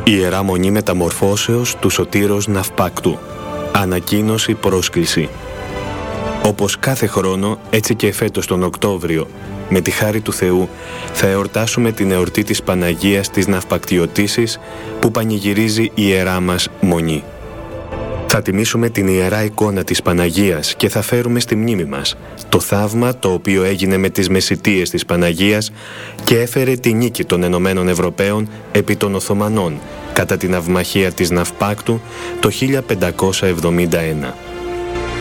Ιερά Μονή Μεταμορφώσεως του Σωτήρος Ναυπάκτου. Ανακοίνωση πρόσκληση. Όπως κάθε χρόνο, έτσι και φέτος τον Οκτώβριο, με τη χάρη του Θεού, θα εορτάσουμε την εορτή της Παναγίας της Ναυπακτιωτίσης που πανηγυρίζει η Ιερά μας Μονή. Θα τιμήσουμε την Ιερά εικόνα της Παναγίας και θα φέρουμε στη μνήμη μας το θαύμα το οποίο έγινε με τις μεσιτείες της Παναγίας και έφερε τη νίκη των Ενωμένων Ευρωπαίων επί των Οθωμανών κατά την αυμαχία της Ναυπάκτου το 1571.